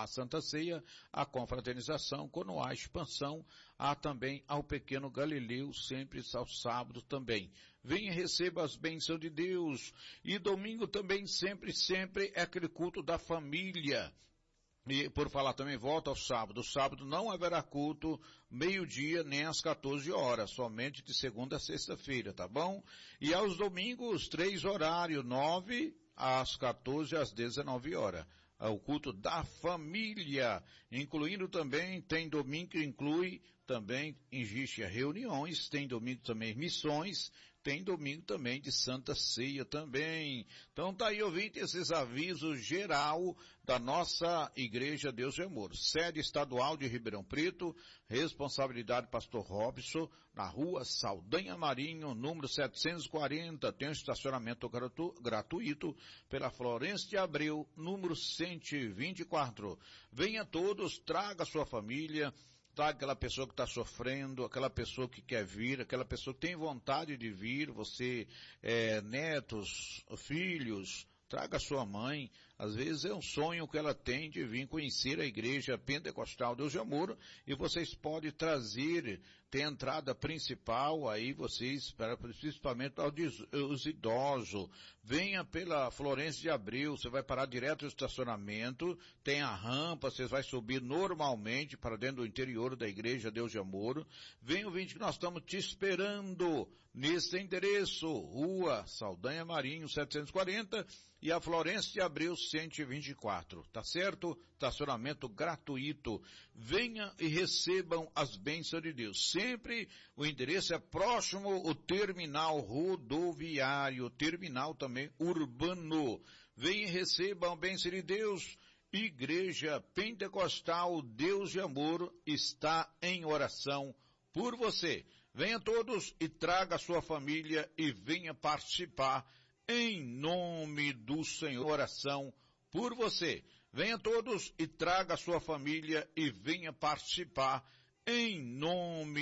Santa Ceia, a confraternização, quando há expansão, há também ao Pequeno Galileu, sempre aos sábados também. Venha e receba as bênçãos de Deus. E domingo também sempre é aquele culto da família. E por falar também, volta ao sábado. Sábado não haverá culto, meio-dia, nem às 14 horas, somente de segunda a sexta-feira, tá bom? E aos domingos, 3 horários, 9 às 14 às 19 horas. É o culto da família, incluindo também, tem domingo que inclui também, existe reuniões, tem domingo também missões, tem domingo também de Santa Ceia também. Então tá aí, ouvinte, esses avisos geral da nossa Igreja Deus e Amor. Sede estadual de Ribeirão Preto, responsabilidade pastor Robson, na rua Saldanha Marinho, número 740, tem um estacionamento gratuito pela Florêncio de Abreu, número 124. Venha todos, traga sua família, traga aquela pessoa que está sofrendo, aquela pessoa que quer vir, aquela pessoa que tem vontade de vir, você, netos, filhos, traga sua mãe. Às vezes é um sonho que ela tem de vir conhecer a Igreja Pentecostal Deus de Amor, e vocês podem trazer, tem a entrada principal, aí vocês, principalmente os idosos, venha pela Florêncio de Abreu, você vai parar direto no estacionamento, tem a rampa, você vai subir normalmente para dentro do interior da Igreja Deus de Amor. Venha, ouvinte, que nós estamos te esperando nesse endereço, Rua Saldanha Marinho 740, e a Florêncio de Abreu 124, tá certo? Estacionamento gratuito. Venha e recebam as bênçãos de Deus. Sempre o endereço é próximo ao terminal rodoviário, terminal também urbano. Venha e recebam a bênção de Deus. Igreja Pentecostal Deus de Amor está em oração por você. Venha todos e traga a sua família e venha participar em nome do Senhor. Oração por você. Venha todos e traga a sua família e venha participar em nome